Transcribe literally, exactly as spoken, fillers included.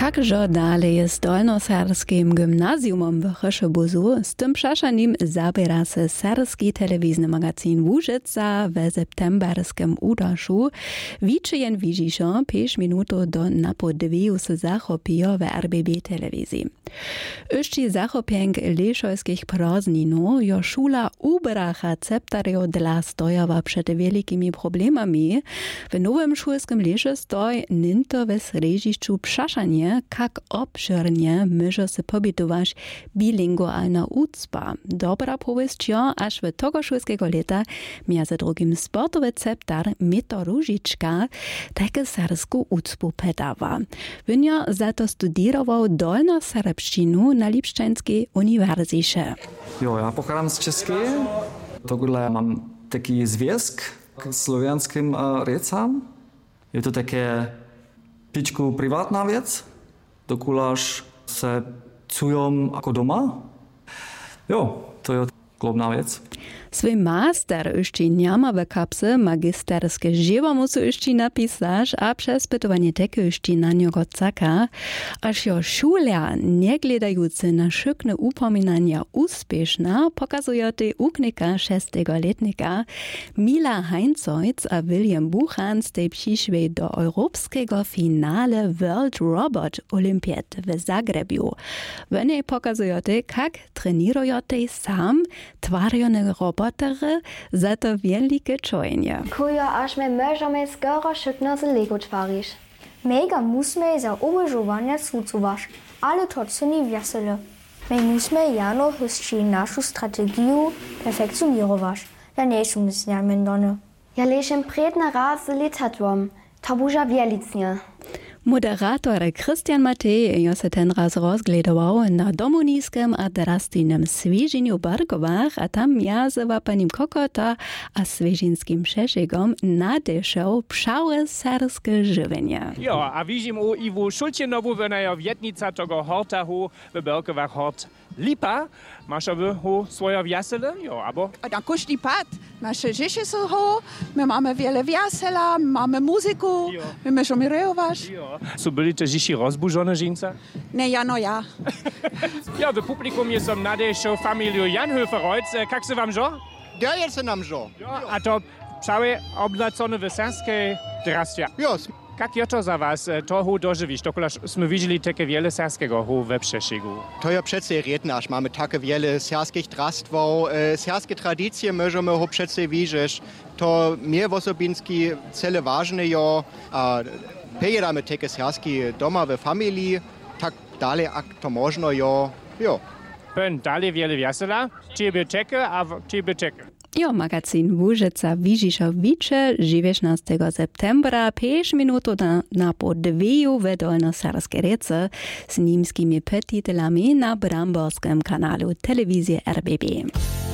Kakže dalej z Dolnoserskim gymnazjumom w Chyszybuzu, z tym przeszanim zabiera się serski telewizyjny magazyn Łużyca w septemberskim udaszu. Wiczyjen widziszo pięć minut do napodwiju się zachopijo w R B B telewizji. Jeszcze zachopienk leszojskich prazdninów jo szula ubracha ceptario dla stojowa przed wielkimi problemami. W nowym szkolskim lesie stoj ninto w srežišću przeszanie, jak obszernie może się pobytować bilingualna ucpa. Dobra powieścio, aż w tego szkolskiego lata między drugim sportowy ceptar Mito Róžička takie sersku ucpu pedawa. Wynia za to studiował dolnoserbszczynu na Lipszczynskiej uniwersytecie. Jo, ja pocházím z Česky. Tohle mám taký zvězk k slovenským uh, řečám. Je to také pičku privátna věc. Dokuláž se czujem jako doma. Jo, to je globná věc. Svoj master ještě няма v kapse magisterske živo musu ještě napisać, a przez pytowanie teke ještě na niego caka, aż jo šulia, negledajúce na šykne upominania úspěšna, pokazuje te uknika šestego letnika Mila Heinzojc a William Buchan z tej přišli do europejskiego finale World Robot Olympiad w Zagrebiu. W niej pokazuje te, jak trenirują te sam twarjone roboty za to wielkie czojenie. Kujo, aż my możemy skoro szybno z Lego twarić. Mega musimy za ułożowanie słucować, ale to co nie wesele. My musimy jano jeszcze naszą strategię perfekcjonować. Ja nie są z nią mędone. Ja leżę przedna raz z literaturą. To buża wielicnie. Moderator Christian Matej jo se ten raz rozgledował na domuniskim a drastinem Svěženiu Bargovach, a tam jazywa panim Kokota a Svěžinskim Šešegom nadešel pšałe serskie żywienie. Jo, a widzim u Iwu Szulcienowu wynajo wietnica tego hortahu w Berkowach hort Lipa. Masz aby hu swoje wiasele? Jo, abo? A da kuszti pat. Nasze rzeczy są ho, my mamy wiele wiasela, mamy muzyku, my możemy rejować. Jo. So byli te dziś rozburzone żeńce? Ne, ja no ja. Ja, w publikum jest som nadešel familiu Janhöfer-Reutz. Jak se wam żo? Ja jest nam żo. Jo, a to pšałe oblacone w serskiej drastwie. Jo. Jak je to za was, to hu dożywisz? Dokolaż sme widzieli takie wiele serskiego hu we Przeszygu. To ja przece redna, aż mamy takie wiele serskich drastwo, e, serskie tradycje możemy ho przece widzieć. To mnie w osobinski cele ważne jo, a pejramy takie serskie doma w familii, tak dalej jak to można jo, jo. Pen dalej wiele wiesela, ciebie czeka, a ciebie czeka. Jo, magazyn Łużyca Wiżiszowicze, dziewiętnastego septembra, pięć minut na, na podwiju w Dolnoserskiej Rece z niemskimi podtytułami na bramborskim kanalu telewizji R B B.